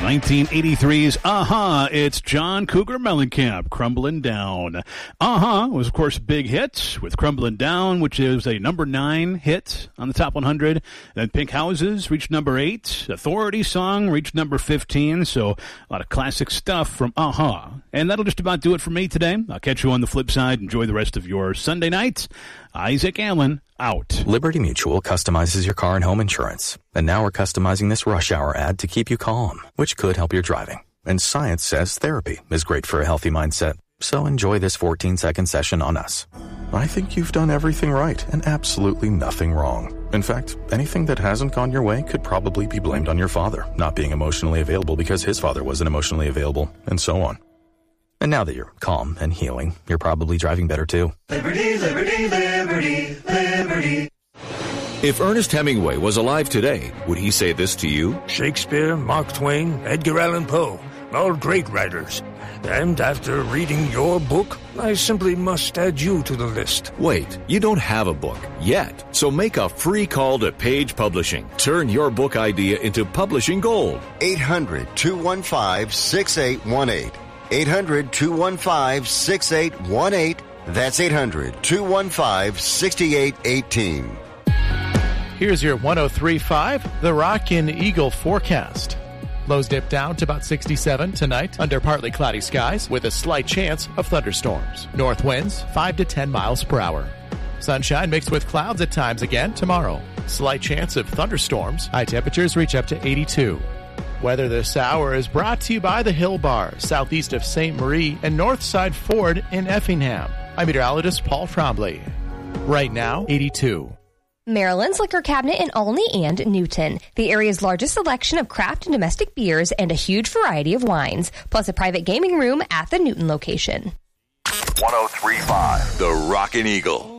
1983's Aha, it's John Cougar Mellencamp, Crumbling Down. Aha was, of course, a big hit with Crumbling Down, which is a number 9 hit on the top 100. Then Pink Houses reached number 8. Authority Song reached number 15. So a lot of classic stuff from Aha. And that'll just about do it for me today. I'll catch you on the flip side. Enjoy the rest of your Sunday night. Isaac Allen, out. Liberty Mutual customizes your car and home insurance. And now we're customizing this rush hour ad to keep you calm, which could help your driving. And science says therapy is great for a healthy mindset. So enjoy this 14-second session on us. I think you've done everything right and absolutely nothing wrong. In fact, anything that hasn't gone your way could probably be blamed on your father, not being emotionally available because his father wasn't emotionally available, and so on. And now that you're calm and healing, you're probably driving better too. Liberty, liberty, liberty, liberty. If Ernest Hemingway was alive today, would he say this to you? Shakespeare, Mark Twain, Edgar Allan Poe, all great writers. And after reading your book, I simply must add you to the list. Wait, you don't have a book yet. So make a free call to Page Publishing. Turn your book idea into publishing gold. 800-215-6818. 800-215-6818. That's 800-215-6818. Here's your 103.5 The Rockin' Eagle forecast. Lows dip down to about 67 tonight under partly cloudy skies with a slight chance of thunderstorms. North winds 5 to 10 miles per hour. Sunshine mixed with clouds at times again tomorrow. Slight chance of thunderstorms. High temperatures reach up to 82. Weather this hour is brought to you by the Hill Bar, southeast of St. Marie and Northside Ford in Effingham. I'm meteorologist Paul Trombley. Right now, 82. Maryland's Liquor Cabinet in Olney and Newton. The area's largest selection of craft and domestic beers and a huge variety of wines, plus a private gaming room at the Newton location. 103.5 The Rockin' Eagle.